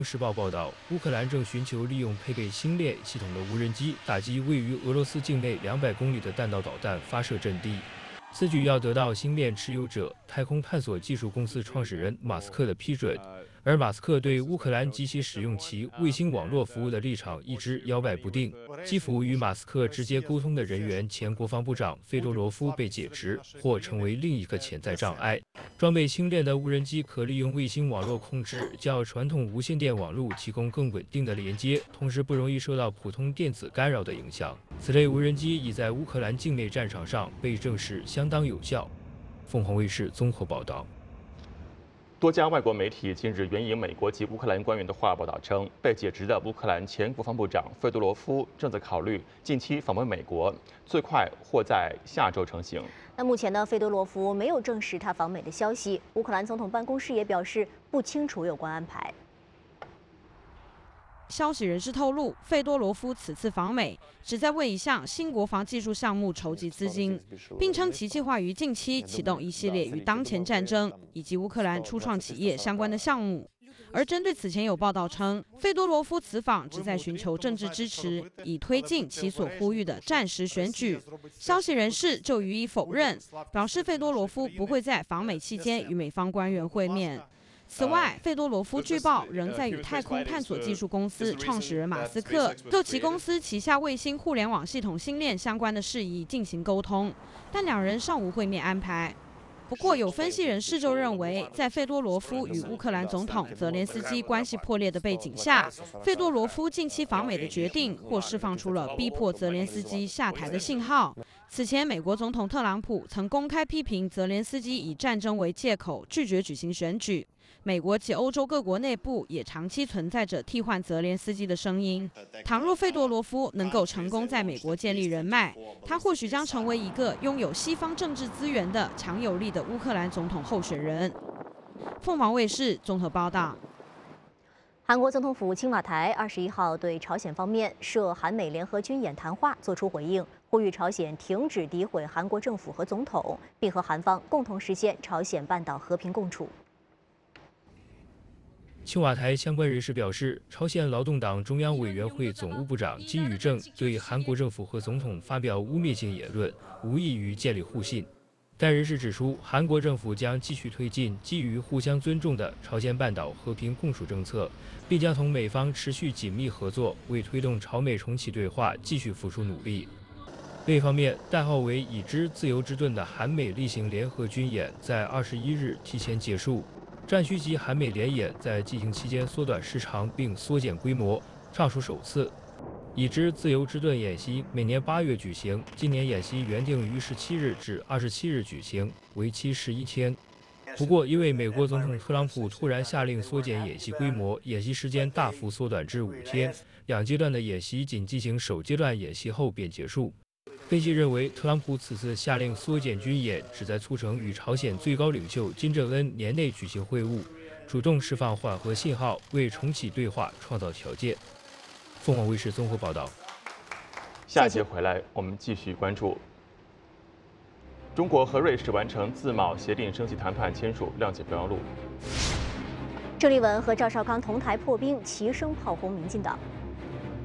时报报道，乌克兰正寻求利用配备星链系统的无人机打击位于俄罗斯境内200公里的弹道导弹发射阵地。此举要得到星链持有者太空探索技术公司创始人马斯克的批准，而马斯克对乌克兰及其使用其卫星网络服务的立场一直摇摆不定。基辅与马斯克直接沟通的人员前国防部长费多罗夫被解职，或成为另一个潜在障碍。装备星链的无人机可利用卫星网络控制较传统无线电网络提供更稳定的连接，同时不容易受到普通电子干扰的影响。此类无人机已在乌克兰境内战场上被证实相当有效。凤凰卫视综合报道。 多家外国媒体近日援引美国及乌克兰官员的话报道称，被解职的乌克兰前国防部长费多罗夫正在考虑近期访问美国，最快或在下周成行。 那目前呢，费多罗夫没有证实他访美的消息，乌克兰总统办公室也表示不清楚有关安排。 消息人士透露，费多罗夫此次访美旨在为一项新国防技术项目筹集资金，并称其计划于近期启动一系列与当前战争以及乌克兰初创企业相关的项目。而针对此前有报道称，费多罗夫此访旨在寻求政治支持，以推进其所呼吁的战时选举，消息人士就予以否认，表示费多罗夫不会在访美期间与美方官员会面。此外，费多罗夫据报仍在与太空探索技术公司创始人马斯克就其公司旗下卫星互联网系统星链相关的事宜进行沟通，但两人尚无会面安排。不过，有分析人士就认为，在费多罗夫与乌克兰总统泽连斯基关系破裂的背景下，费多罗夫近期访美的决定或释放出了逼迫泽连斯基下台的信号。此前，美国总统特朗普曾公开批评泽连斯基以战争为借口拒绝举行选举。美国及欧洲各国内部也长期存在着替换泽连斯基的声音。倘若费多罗夫能够成功在美国建立人脉，他或许将成为一个拥有西方政治资源的强有力的乌克兰总统候选人。凤凰卫视综合报道。 韩国总统府青瓦台21号对朝鲜方面涉韩美联合军演谈话作出回应，呼吁朝鲜停止诋毁韩国政府和总统，并和韩方共同实现朝鲜半岛和平共处。 青瓦台相关人士表示，朝鲜劳动党中央委员会总务部长金宇正对韩国政府和总统发表污蔑性言论，无异于建立互信。但人士指出，韩国政府将继续推进基于互相尊重的朝鲜半岛和平共处政策，并将同美方持续紧密合作，为推动朝美重启对话继续付出努力。另一方面，代号为“已知自由之盾”的韩美例行联合军演在21日提前结束。战区级韩美联演在进行期间缩短时长并缩减规模，尚属首次。已知自由之盾演习每年8月举行，今年演习原定于17日至27日举行，为期11天。不过，因为美国总统特朗普突然下令缩减演习规模，演习时间大幅缩短至5天，两阶段的演习仅进行首阶段演习后便结束。分析认为，特朗普此次下令缩减军演，旨在促成与朝鲜最高领袖金正恩年内举行会晤，主动释放缓和信号，为重启对话创造条件。凤凰卫视综合报道。 下一节回来，我们继续关注中国和瑞士完成自贸协定升级谈判，签署谅解备忘录。 郑丽文和赵少康同台破冰，齐声炮轰民进党。